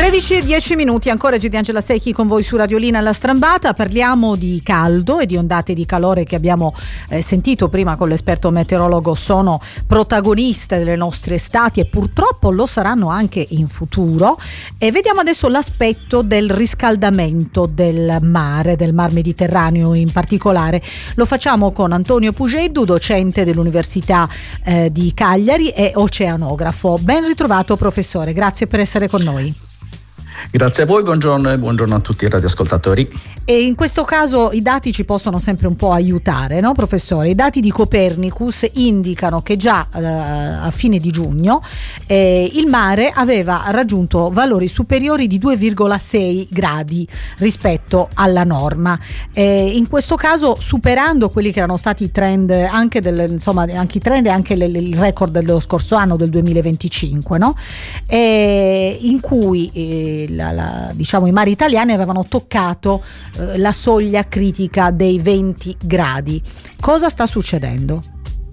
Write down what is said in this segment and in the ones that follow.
13:10 ancora Gidi Angela Secchi con voi su Radiolina alla Strambata. Parliamo di caldo e di ondate di calore che abbiamo sentito prima con l'esperto meteorologo, sono protagoniste delle nostre estati e purtroppo lo saranno anche in futuro. E vediamo adesso l'aspetto del riscaldamento del Mar Mediterraneo in particolare. Lo facciamo con Antonio Pugeddu, docente dell'Università di Cagliari e oceanografo. Ben ritrovato professore, grazie per essere con noi. Grazie a voi, buongiorno e buongiorno a tutti i radioascoltatori. E in questo caso i dati ci possono sempre un po' aiutare, no professore? I dati di Copernicus indicano che già a fine di giugno il mare aveva raggiunto valori superiori di 2,6 gradi rispetto alla norma, in questo caso superando quelli che erano stati i trend anche anche i trend e anche il record dello scorso anno, del 2025, no? In cui diciamo i mari italiani avevano toccato la soglia critica dei 20 gradi. Cosa sta succedendo?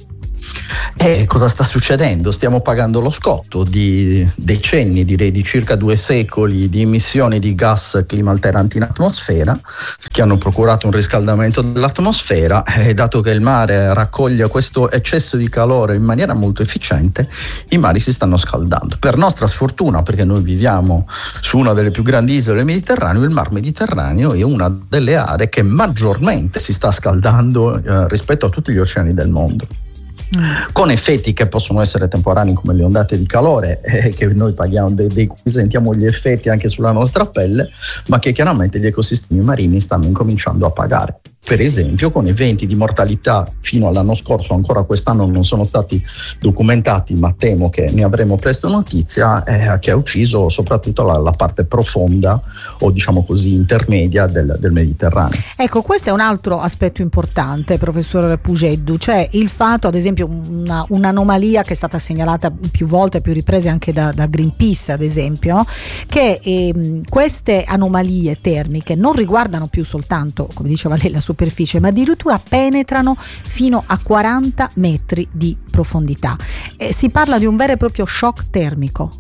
Cosa sta succedendo? Stiamo pagando lo scotto di decenni, direi di circa 2 secoli di emissioni di gas climalteranti in atmosfera, che hanno procurato un riscaldamento dell'atmosfera, e dato che il mare raccoglie questo eccesso di calore in maniera molto efficiente, i mari si stanno scaldando. Per nostra sfortuna, perché noi viviamo su una delle più grandi isole del Mediterraneo, il Mar Mediterraneo è una delle aree che maggiormente si sta scaldando rispetto a tutti gli oceani del mondo. Con effetti che possono essere temporanei come le ondate di calore, che noi paghiamo, dei cui sentiamo gli effetti anche sulla nostra pelle, ma che chiaramente gli ecosistemi marini stanno incominciando a pagare. Per esempio con eventi di mortalità fino all'anno scorso, ancora quest'anno non sono stati documentati, ma temo che ne avremo presto notizia, che ha ucciso soprattutto la parte profonda o diciamo così intermedia del Mediterraneo. Ecco, questo è un altro aspetto importante, professore Pugeddu, cioè il fatto, ad esempio, un'anomalia che è stata segnalata più volte, più riprese anche da Greenpeace, ad esempio, che queste anomalie termiche non riguardano più soltanto, come diceva lei, la superficie, ma addirittura penetrano fino a 40 metri di profondità. Si parla di un vero e proprio shock termico.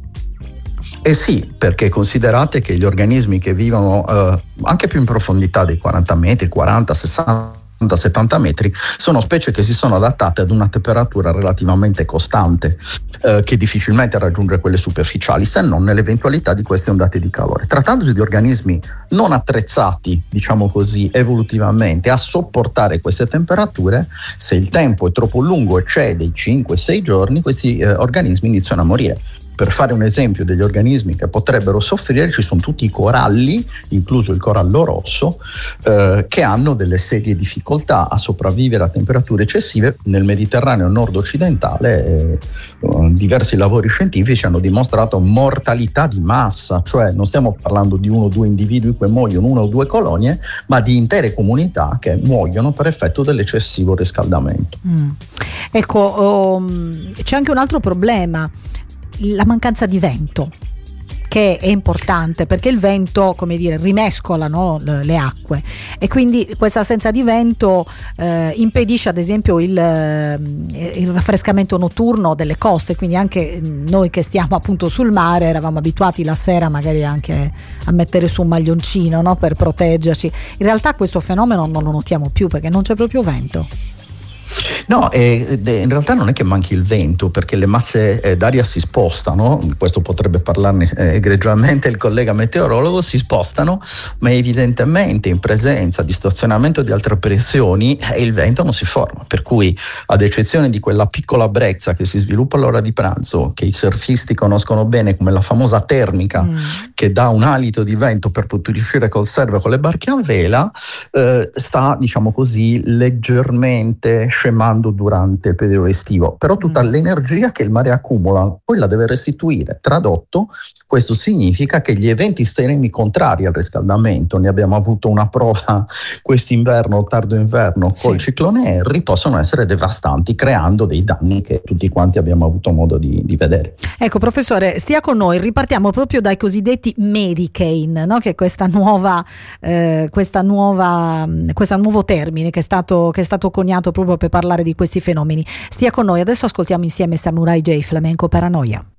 Sì, perché considerate che gli organismi che vivono anche più in profondità dei 40 metri, 40, 60, 70 metri, sono specie che si sono adattate ad una temperatura relativamente costante, che difficilmente raggiunge quelle superficiali, se non nell'eventualità di queste ondate di calore. Trattandosi di organismi non attrezzati, diciamo così, evolutivamente a sopportare queste temperature, se il tempo è troppo lungo, eccede i 5-6 giorni, questi organismi iniziano a morire. Per fare un esempio degli organismi che potrebbero soffrire, ci sono tutti i coralli, incluso il corallo rosso, che hanno delle serie difficoltà a sopravvivere a temperature eccessive. Nel Mediterraneo nord-occidentale diversi lavori scientifici hanno dimostrato mortalità di massa, cioè non stiamo parlando di 1 o 2 individui che muoiono, 1 o 2 colonie, ma di intere comunità che muoiono per effetto dell'eccessivo riscaldamento. Ecco, c'è anche un altro problema: la mancanza di vento, che è importante perché il vento, come dire, rimescola, no, le acque, e quindi questa assenza di vento impedisce ad esempio il raffrescamento notturno delle coste. Quindi anche noi che stiamo appunto sul mare eravamo abituati la sera magari anche a mettere su un maglioncino, no, per proteggerci. In realtà questo fenomeno non lo notiamo più perché non c'è proprio vento. No, in realtà non è che manchi il vento, perché le masse d'aria si spostano, questo potrebbe parlarne egregiamente il collega meteorologo, si spostano, ma evidentemente in presenza di stazionamento di altre pressioni il vento non si forma, per cui ad eccezione di quella piccola brezza che si sviluppa all'ora di pranzo, che i surfisti conoscono bene come la famosa termica, che dà un alito di vento per poter uscire col surf con le barche a vela, sta, diciamo così, leggermente scemando durante il periodo estivo, però tutta l'energia che il mare accumula poi la deve restituire. Tradotto, questo significa che gli eventi estremi contrari al riscaldamento, ne abbiamo avuto una prova quest'inverno, tardo inverno, col ciclone Harry, possono essere devastanti, creando dei danni che tutti quanti abbiamo avuto modo di vedere. Ecco professore, stia con noi, ripartiamo proprio dai cosiddetti Medicane, no? Che è questo nuovo termine che è stato coniato proprio per parlare di questi fenomeni. Stia con noi, adesso ascoltiamo insieme Samurai J, Flamenco Paranoia.